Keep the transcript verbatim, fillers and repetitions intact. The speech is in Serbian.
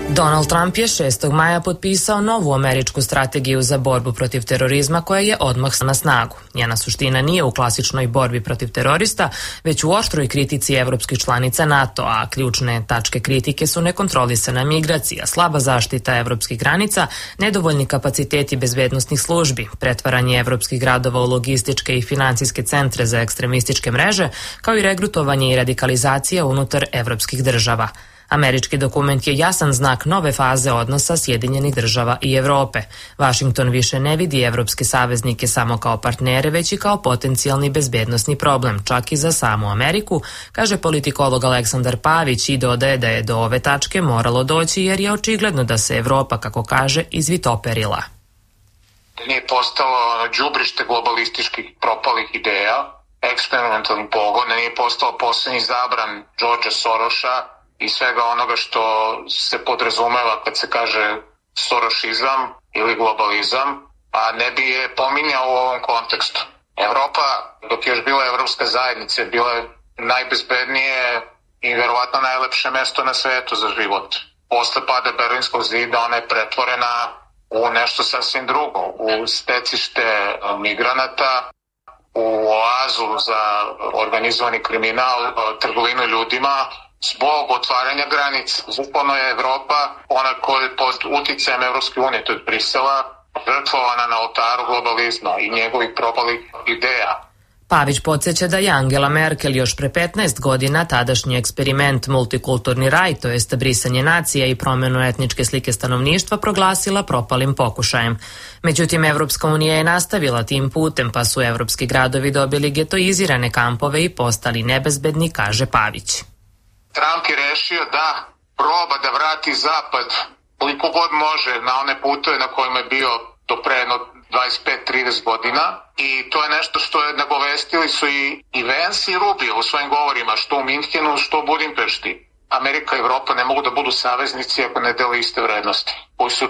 Donald Trump je šestog maja potpisao novu američku strategiju za borbu protiv terorizma koja je odmah na snagu. Njena suština nije u klasičnoj borbi protiv terorista, već u oštroj kritici evropskih članica NATO, a ključne tačke kritike su nekontrolisana migracija, slaba zaštita evropskih granica, nedovoljni kapaciteti bezbednosnih službi, pretvaranje evropskih gradova u logističke i finansijske centre za ekstremističke mreže, kao i regrutovanje i radikalizacija unutar evropskih država. Američki dokument je jasan znak nove faze odnosa Sjedinjenih država i Evrope. Vašington više ne vidi evropske saveznike samo kao partnere, već i kao potencijalni bezbednosni problem, čak i za samu Ameriku, kaže politikolog Aleksandar Pavić i dodaje da je do ove tačke moralo doći jer je očigledno da se Evropa, kako kaže, izvitoperila. Nije postalo đubrište globalističkih propalih ideja, eksperimentalni pogon, nije postao poslednji zabran Georgea Soroša i svega onoga što se podrazumeva kad se kaže sorošizam ili globalizam, a ne bi je pominjao u ovom kontekstu. Evropa, dok je još bila Evropska zajednica, je bila najbezbednije i verovatno najlepše mesto na svetu za život. Posle pada Berlinskog zida ona je pretvorena u nešto sasvim drugo, u stecište migranata, u oazu za organizovani kriminal, trgovinu ljudima, zbog otvaranja granica. Bukvalno je Evropa, ona koja je pod uticajem Evropske unije, to je Brisela, žrtvovana na oltaru globalizma i njegovih propalih ideja. Pavić podsjeća da je Angela Merkel još pre petnaest godina tadašnji eksperiment multikulturni raj, to jest brisanje nacija i promjenu etničke slike stanovništva, proglasila propalim pokušajem. Međutim, Evropska unija je nastavila tim putem, pa su evropski gradovi dobili getoizirane kampove i postali nebezbedni, kaže Pavić. Trump je rešio da proba da vrati Zapad koliko god može na one putove na kojima je bio do pre jedno dvadeset pet trideset godina i to je nešto što je nagovestili su i, i Vance i Rubio u svojim govorima, što u Minhenu, što u Budimpešti. Amerika i Evropa ne mogu da budu saveznici ako ne dele iste vrednosti, koji su